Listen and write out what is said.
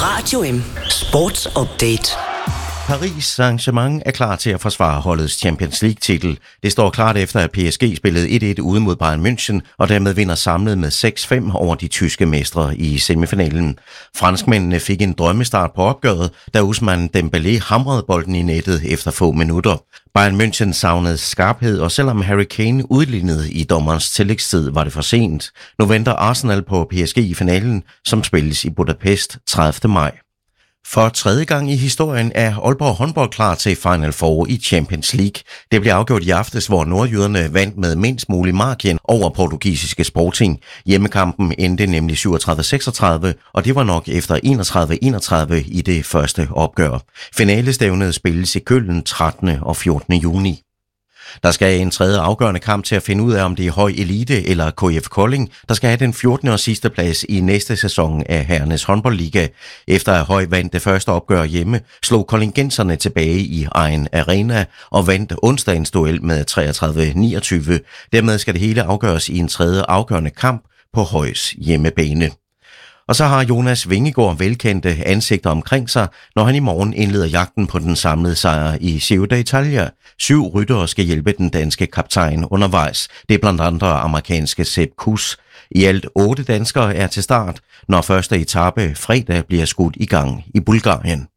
Radio M Sports Update. Paris Saint-Germain er klar til at forsvare holdets Champions League-titel. Det står klart efter, at PSG spillede 1-1 ude mod Bayern München, og dermed vinder samlet med 6-5 over de tyske mestre i semifinalen. Franskmændene fik en drømmestart på opgøret, da Ousmane Dembélé hamrede bolden i nettet efter få minutter. Bayern München savnede skarphed, og selvom Harry Kane udlignede i dommerens tillægstid, var det for sent. Nu venter Arsenal på PSG i finalen, som spilles i Budapest 30. maj. For tredje gang i historien er Aalborg håndbold klar til Final Four i Champions League. Det blev afgjort i aftes, hvor nordjyderne vandt med mindst mulig margin over portugisiske Sporting. Hjemmekampen endte nemlig 37-36, og det var nok efter 31-31 i det første opgør. Finalestævnet spilles i Køln 13. og 14. juni. Der skal en tredje afgørende kamp til at finde ud af, om det er Høj Elite eller KF Kolding, der skal have den 14. og sidste plads i næste sæson af Herrenes håndboldliga. Efter at Høj vandt det første opgør hjemme, slog koldingenserne tilbage i egen arena og vandt onsdagens duel med 33-29. Dermed skal det hele afgøres i en tredje afgørende kamp på Højs hjemmebane. Og så har Jonas Vingegaard velkendte ansigter omkring sig, når han i morgen indleder jagten på den samlede sejr i Giro d'Italia. 7 ryttere skal hjælpe den danske kaptajn undervejs. Det er blandt andre amerikanske Sepp Kuss. I alt 8 danskere er til start, når første etape fredag bliver skudt i gang i Bulgarien.